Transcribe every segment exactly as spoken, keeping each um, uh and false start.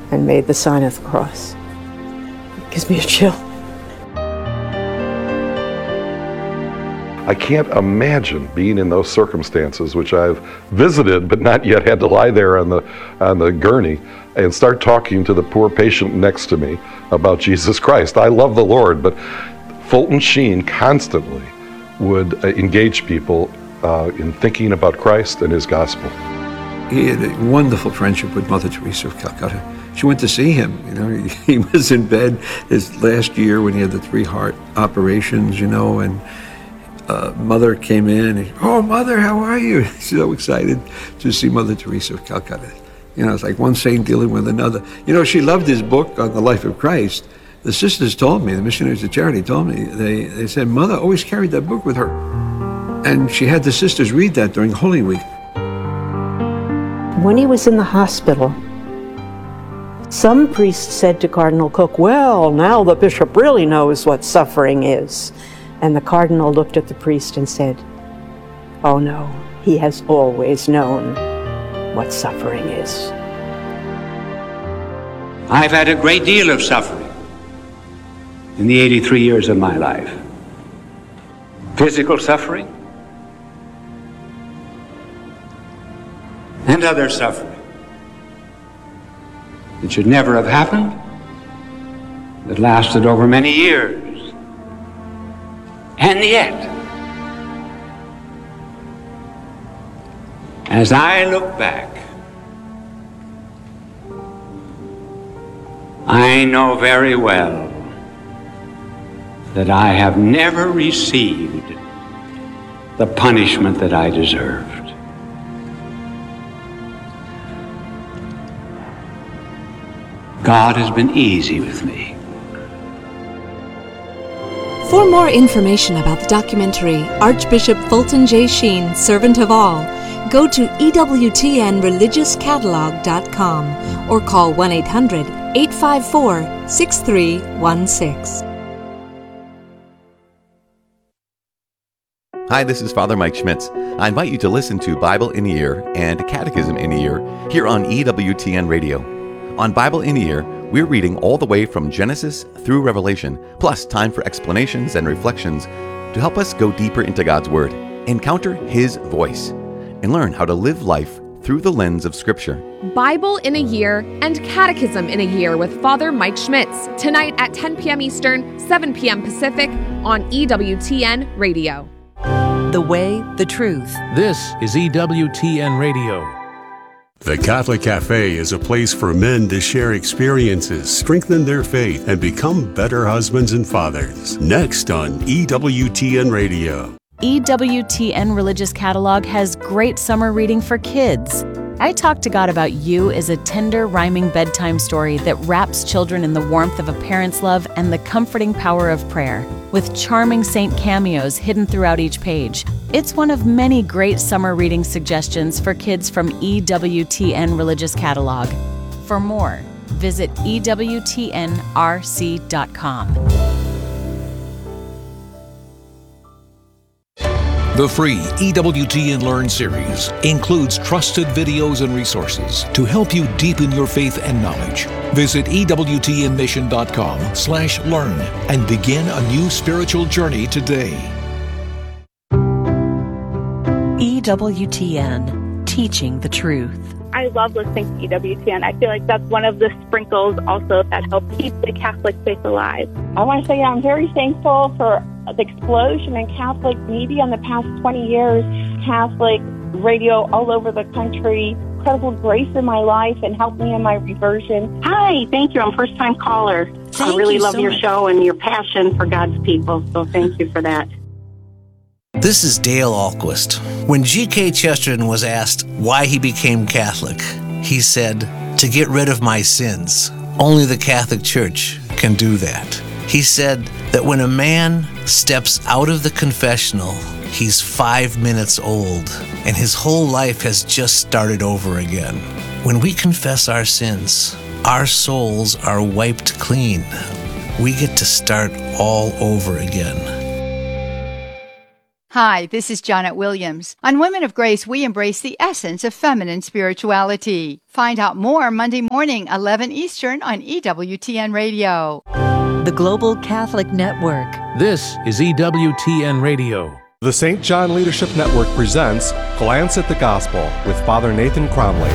and made the sign of the cross. It gives me a chill. I can't imagine being in those circumstances, which I've visited but not yet had to lie there on the on the gurney and start talking to the poor patient next to me about Jesus Christ. I love the Lord, but Fulton Sheen constantly would uh, engage people uh, in thinking about Christ and his gospel. He had a wonderful friendship with Mother Teresa of Calcutta. She went to see him, you know, he, he was in bed his last year when he had the three heart operations, you know, and uh, Mother came in, and, oh, Mother, how are you? She's so excited to see Mother Teresa of Calcutta. You know, it's like one saint dealing with another. You know, she loved his book on the life of Christ. The sisters told me, the missionaries of charity told me, they, they said, Mother always carried that book with her. And she had the sisters read that during Holy Week. When he was in the hospital, some priest said to Cardinal Cook, well, now the bishop really knows what suffering is. And the cardinal looked at the priest and said, oh no, he has always known what suffering is. I've had a great deal of suffering in the eighty-three years of my life. Physical suffering and other suffering that should never have happened, that lasted over many years. And yet, as I look back, I know very well that I have never received the punishment that I deserved. God has been easy with me. For more information about the documentary Archbishop Fulton J. Sheen, Servant of All, go to E W T N religious catalog dot com or call one eight hundred, eight five four, six three one six. Hi, this is Father Mike Schmitz. I invite you to listen to Bible in a Year and Catechism in a Year here on E W T N Radio. On Bible in a Year, we're reading all the way from Genesis through Revelation, plus time for explanations and reflections to help us go deeper into God's Word, encounter His voice, and learn how to live life through the lens of Scripture. Bible in a Year and Catechism in a Year with Father Mike Schmitz, tonight at ten p.m. Eastern, seven p.m. Pacific on E W T N Radio. The way, the truth. This is E W T N Radio. The Catholic Cafe is a place for men to share experiences, strengthen their faith, and become better husbands and fathers. Next on E W T N Radio. E W T N Religious Catalog has great summer reading for kids. I Talk to God About You is a tender, rhyming bedtime story that wraps children in the warmth of a parent's love and the comforting power of prayer, with charming saint cameos hidden throughout each page. It's one of many great summer reading suggestions for kids from E W T N Religious Catalog. For more, visit E W T N R C dot com. The free E W T N Learn series includes trusted videos and resources to help you deepen your faith and knowledge. Visit E W T N mission dot com slash learn and begin a new spiritual journey today. E W T N, teaching the truth. I love listening to E W T N. I feel like that's one of the sprinkles also that help keep the Catholic faith alive. I want to say I'm very thankful for the explosion in Catholic media in the past twenty years. Catholic radio all over the country, incredible grace in my life and helped me in my reversion. Hi, thank you. I'm a first-time caller. Thank I really you love so your much. show and your passion for God's people, so thank you for that. This is Dale Ahlquist. When G K Chesterton was asked why he became Catholic, he said, "To get rid of my sins. Only the Catholic Church can do that." He said that when a man steps out of the confessional, he's five minutes old, and his whole life has just started over again. When we confess our sins, our souls are wiped clean. We get to start all over again. Hi, this is Janet Williams. On Women of Grace, we embrace the essence of feminine spirituality. Find out more Monday morning, eleven Eastern on E W T N Radio. The Global Catholic Network. This is E W T N Radio. The Saint John Leadership Network presents Glance at the Gospel with Father Nathan Cromley.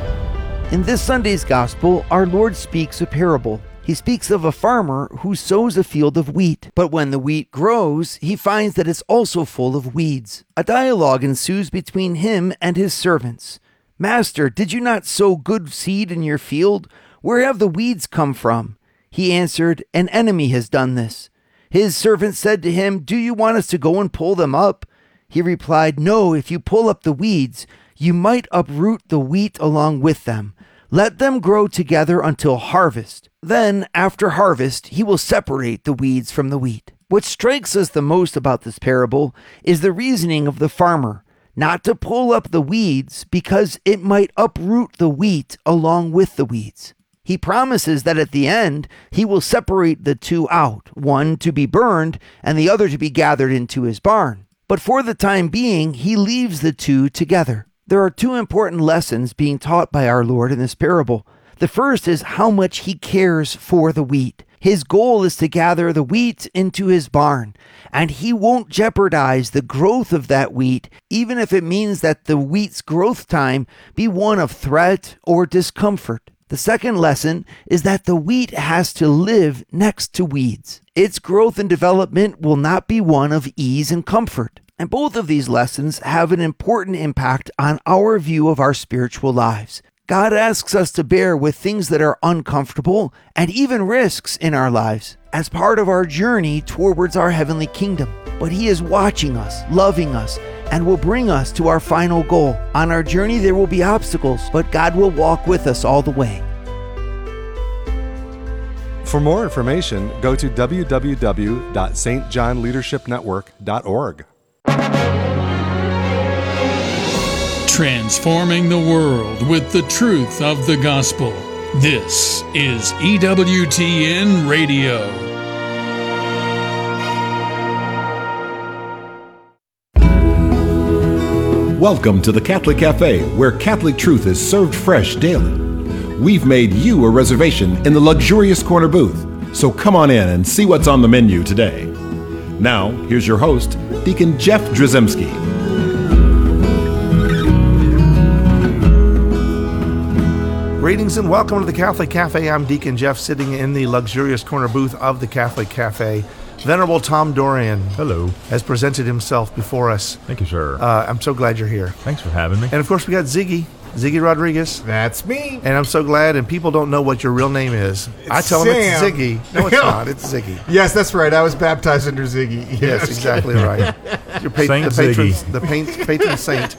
In this Sunday's Gospel, our Lord speaks a parable. He speaks of a farmer who sows a field of wheat, but when the wheat grows, he finds that it's also full of weeds. A dialogue ensues between him and his servants. "Master, did you not sow good seed in your field? Where have the weeds come from?" He answered, "An enemy has done this." His servants said to him, "Do you want us to go and pull them up?" He replied, "No, if you pull up the weeds, you might uproot the wheat along with them. Let them grow together until harvest. Then, after harvest, he will separate the weeds from the wheat." What strikes us the most about this parable is the reasoning of the farmer, not to pull up the weeds because it might uproot the wheat along with the weeds. He promises that at the end, he will separate the two out, one to be burned and the other to be gathered into his barn. But for the time being, he leaves the two together. There are two important lessons being taught by our Lord in this parable. The first is how much he cares for the wheat. His goal is to gather the wheat into his barn, and he won't jeopardize the growth of that wheat, even if it means that the wheat's growth time be one of threat or discomfort. The second lesson is that the wheat has to live next to weeds. Its growth and development will not be one of ease and comfort. And both of these lessons have an important impact on our view of our spiritual lives. God asks us to bear with things that are uncomfortable and even risks in our lives as part of our journey towards our heavenly kingdom. But he is watching us, loving us, and will bring us to our final goal. On our journey, there will be obstacles, but God will walk with us all the way. For more information, go to w w w dot s t john leadership network dot org. Transforming the world with the truth of the gospel. This is E W T N Radio. Welcome to the Catholic Cafe, where Catholic truth is served fresh daily. We've made you a reservation in the luxurious corner booth, so come on in and see what's on the menu today. Now, here's your host, Deacon Jeff Drzymski. Greetings and welcome to the Catholic Cafe. I'm Deacon Jeff, sitting in the luxurious corner booth of the Catholic Cafe. Venerable Tom Dorian Hello. has presented himself before us. Thank you, sir. Uh, I'm so glad you're here. Thanks for having me. And of course, we got Ziggy, Ziggy Rodriguez. That's me. And I'm so glad, and people don't know what your real name is. It's I tell Sam. them it's Ziggy. No, it's not. It's Ziggy. Yes, that's right. I was baptized under Ziggy. Yes, Yes, exactly right. Your pa- Saint the patron, Ziggy. the paint, patron saint,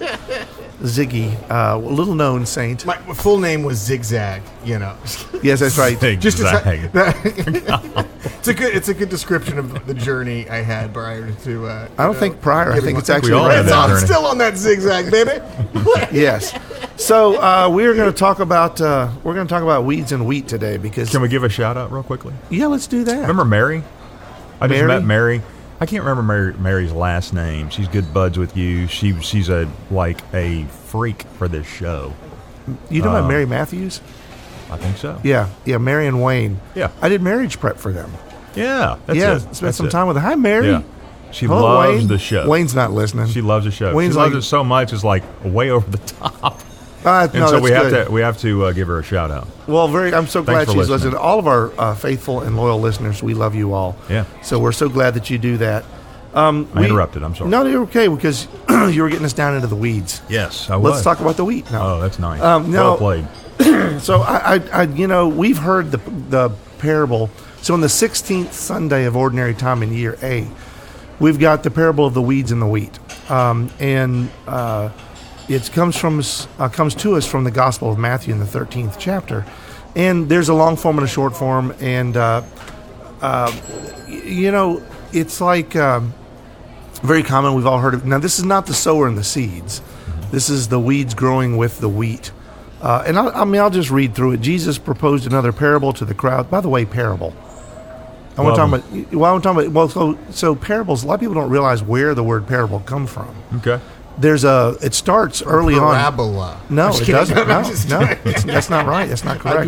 Ziggy, uh, little known saint. My full name was Zigzag. You know. Yes, that's right. Just as Zigzag. that, it's a good. It's a good description of the journey I had prior to. Uh, I don't know, think prior. I giving think my- it's actually right It's now. on- still on that zigzag, baby. Yes. So uh, we're going to talk about uh, we're going to talk about weeds and wheat today because Can we give a shout out real quickly? yeah, let's do that. Remember Mary? I just Mary? met Mary. I can't remember Mary, Mary's last name. She's good buds with you. She she's a like a freak for this show. You know about Uh, Mary Matthews? I think so. Yeah, yeah, Mary and Wayne. Yeah. I did marriage prep for them. Yeah, that's yeah, it. spent That's some it. time with her. Hi, Mary. Yeah. She Hello, loves Wayne. the show. Wayne's not listening. She loves the show. Wayne's she loves like- it so much, it's like way over the top. Uh, and no, so that's we have good. to we have to uh, give her a shout out. Well, very. I'm so Thanks glad for she's listening. listening. All of our uh, faithful and loyal listeners, we love you all. Yeah. So we're so glad that you do that. Um, I interrupted, I'm sorry. No, you're okay because you were getting us down into the weeds. Yes, I Let's was. talk about the wheat now. Oh, that's nice. Um, no, well played. So I, I, I, you know, we've heard the the parable. So in the sixteenth Sunday of Ordinary Time in Year A, we've got the parable of the weeds and the wheat, um, and uh, it comes from us- uh, comes to us from the Gospel of Matthew in the thirteenth chapter, and there's a long form and a short form, and uh, uh, y- you know, it's like um, very common. We've all heard of. Now, this is not the sower and the seeds. This is the weeds growing with the wheat. Uh, and I, I mean, I'll just read through it. Jesus proposed another parable to the crowd. By the way, parable. I want to Love talk about. Well, I want to talk about. Well, so so parables. A lot of people don't realize where the word parable come from. Okay. There's a. It starts early Parabola. on. No, I'm just it kidding. doesn't. I'm No, just no, kidding. it's, that's not right. That's not correct.